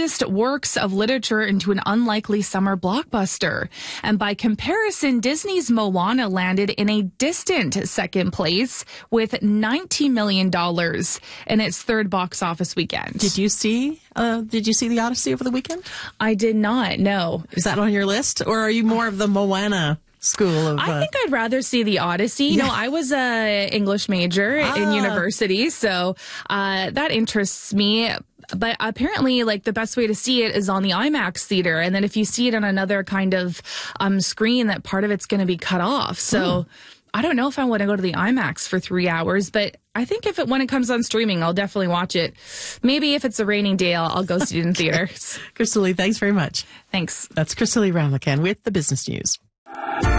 largest works of literature into an unlikely summer blockbuster. And by comparison, Disney's Moana landed in a distant second place with $90 million in its third box office weekend. Did you see The Odyssey over the weekend? I did not, no. Is that on your list? Or are you more of the Moana school of... I think I'd rather see The Odyssey. You know, I was a English major in university, so that interests me. But apparently, like, the best way to see it is on the IMAX theater. And then if you see it on another kind of screen, that part of it's going to be cut off. So I don't know if I want to go to the IMAX for 3 hours, but I think when it comes on streaming, I'll definitely watch it. Maybe if it's a raining day, I'll go see it in theaters. Crystal Lee, thanks very much. Thanks. That's Crystal Lee Ramlakan with the Business News.